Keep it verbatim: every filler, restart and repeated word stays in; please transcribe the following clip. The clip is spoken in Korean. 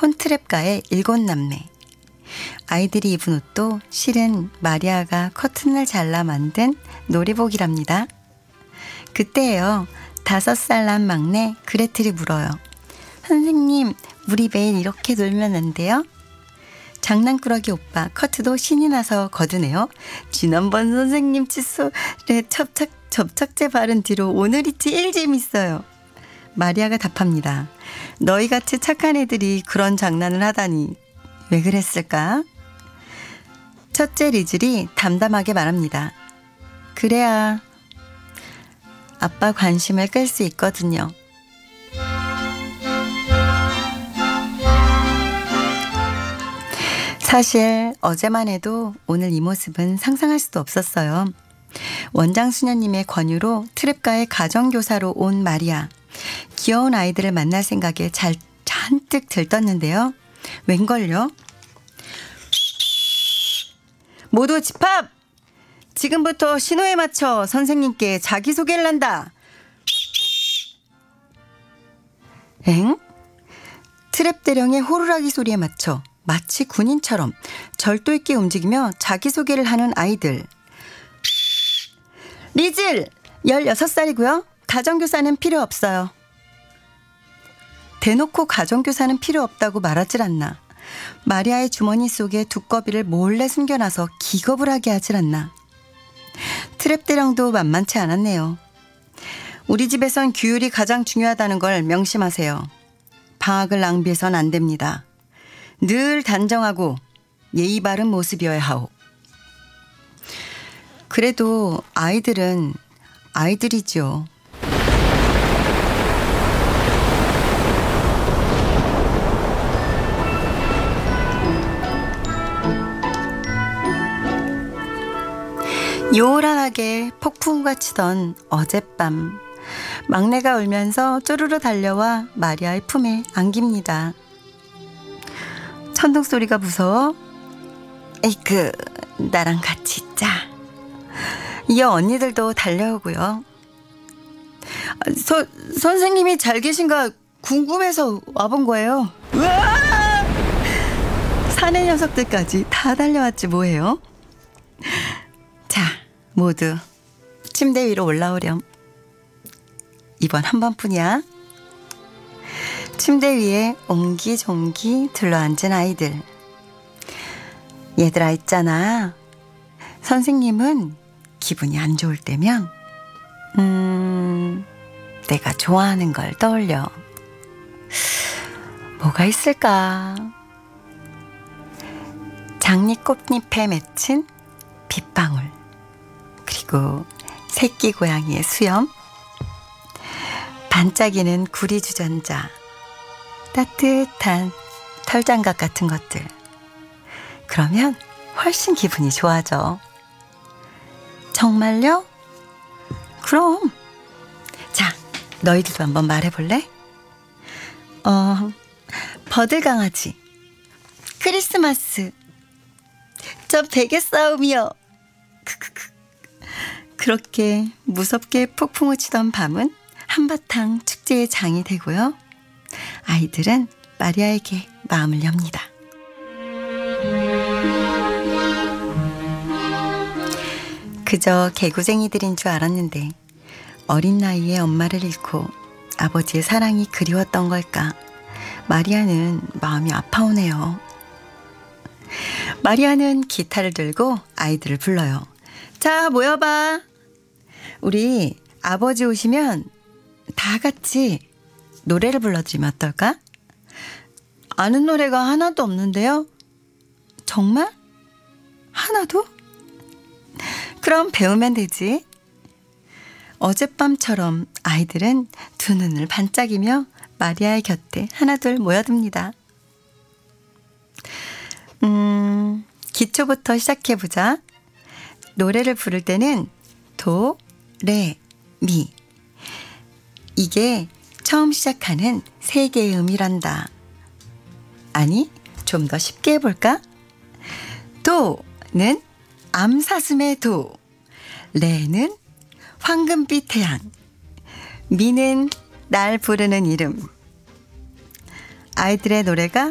폰트랩가의 일곱 남매. 아이들이 입은 옷도 실은 마리아가 커튼을 잘라 만든 놀이복이랍니다. 그때예요. 다섯 살 난 막내 그레텔이 물어요. 선생님, 우리 매일 이렇게 놀면 안 돼요? 장난꾸러기 오빠 커트도 신이 나서 거드네요. 지난번 선생님 칫솔에 접착, 접착제 바른 뒤로 오늘이 제일 재밌어요. 마리아가 답합니다. 너희같이 착한 애들이 그런 장난을 하다니 왜 그랬을까? 첫째 리즐이 담담하게 말합니다. 그래야 아빠 관심을 끌 수 있거든요. 사실 어제만 해도 오늘 이 모습은 상상할 수도 없었어요. 원장 수녀님의 권유로 트랩가의 가정교사로 온 마리아. 귀여운 아이들을 만날 생각에 잘 잔뜩 들떴는데요. 웬걸요? 모두 집합! 지금부터 신호에 맞춰 선생님께 자기소개를 한다. 엥? 트랩 대령의 호루라기 소리에 맞춰 마치 군인처럼 절도 있게 움직이며 자기소개를 하는 아이들. 리즐! 열여섯 살이고요. 가정교사는 필요 없어요. 대놓고 가정교사는 필요 없다고 말하질 않나. 마리아의 주머니 속에 두꺼비를 몰래 숨겨놔서 기겁을 하게 하질 않나. 트랩 대령도 만만치 않았네요. 우리 집에선 규율이 가장 중요하다는 걸 명심하세요. 방학을 낭비해선 안 됩니다. 늘 단정하고 예의 바른 모습이어야 하오. 그래도 아이들은 아이들이죠. 요란하게 폭풍우가 치던 어젯밤, 막내가 울면서 쪼르르 달려와 마리아의 품에 안깁니다. 천둥 소리가 무서워? 에이크, 나랑 같이 있자. 이어 언니들도 달려오고요. 서, 선생님이 잘 계신가 궁금해서 와본 거예요. 으아! 사내 녀석들까지 다 달려왔지 뭐예요. 자, 모두 침대 위로 올라오렴. 이번 한 번뿐이야. 침대 위에 옹기종기 둘러앉은 아이들. 얘들아 있잖아. 선생님은 기분이 안 좋을 때면 음, 내가 좋아하는 걸 떠올려. 뭐가 있을까? 장미꽃잎에 맺힌 빗방울, 그리고 새끼 고양이의 수염, 반짝이는 구리 주전자, 따뜻한 털장갑 같은 것들. 그러면 훨씬 기분이 좋아져. 정말요? 그럼. 자, 너희들도 한번 말해볼래? 어, 버들강아지, 크리스마스, 저 베개 싸움이요. 크크크. 그렇게 무섭게 폭풍우 치던 밤은 한바탕 축제의 장이 되고요. 아이들은 마리아에게 마음을 엽니다. 그저 개구쟁이들인 줄 알았는데 어린 나이에 엄마를 잃고 아버지의 사랑이 그리웠던 걸까. 마리아는 마음이 아파오네요. 마리아는 기타를 들고 아이들을 불러요. 자, 모여봐. 우리 아버지 오시면 다 같이 노래를 불러드리면 어떨까? 아는 노래가 하나도 없는데요. 정말? 하나도? 그럼 배우면 되지. 어젯밤처럼 아이들은 두 눈을 반짝이며 마리아의 곁에 하나둘 모여듭니다. 음, 기초부터 시작해보자. 노래를 부를 때는 도, 레, 미. 이게 처음 시작하는 세 개의 음이란다. 아니, 좀 더 쉽게 해볼까? 도는 암사슴의 도, 레는 황금빛 태양, 미는 날 부르는 이름. 아이들의 노래가